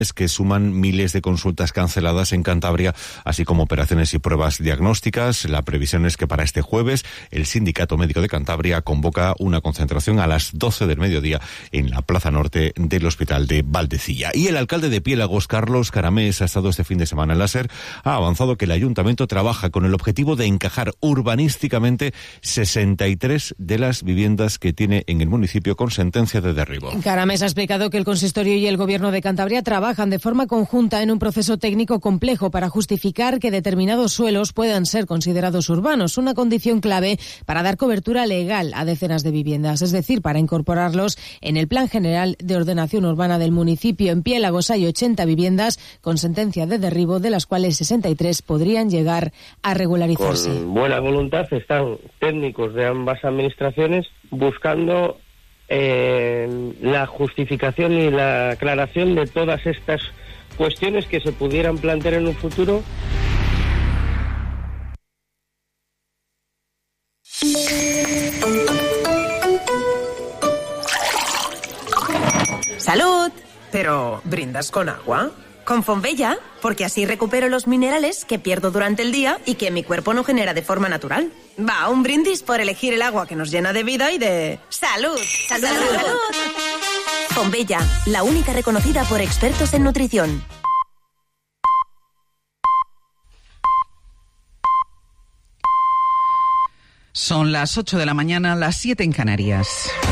que suman miles de consultas canceladas en Cantabria, así como operaciones y pruebas diagnósticas. La previsión es que para este jueves el Sindicato Médico de Cantabria convoca una concentración a las 12 del mediodía en la Plaza Norte del Hospital de Valdecilla. Y el alcalde de Piélagos, Carlos Caramés, ha estado este fin de semana en la SER, ha avanzado que el ayuntamiento trabaja con el objetivo de encajar urbanísticamente 63 de las viviendas que tiene en el municipio con sentencia de derribo. Caramés ha explicado que el consistorio y el gobierno de Cantabria trabajan de forma conjunta en un proceso técnico complejo para justificar que determinados suelos puedan ser considerados urbanos, una condición clave para dar cobertura legal a decenas de viviendas, es decir, para incorporarlos en el Plan General de Ordenación Urbana del municipio. En Piélagos hay 80 viviendas con sentencia de derribo, de las cuales 63 podrían llegar a regularizarse. Con buena voluntad están técnicos de ambas administraciones buscando la justificación y la aclaración de todas estas cuestiones que se pudieran plantear en un futuro. ¡Salud! ¿Pero brindas con agua? Con Fonbella, porque así recupero los minerales que pierdo durante el día y que mi cuerpo no genera de forma natural. Va, un brindis por elegir el agua que nos llena de vida y de... ¡Salud! ¡Salud! ¡Salud! Fonbella, la única reconocida por expertos en nutrición. Son las 8 de la mañana, las 7 en Canarias.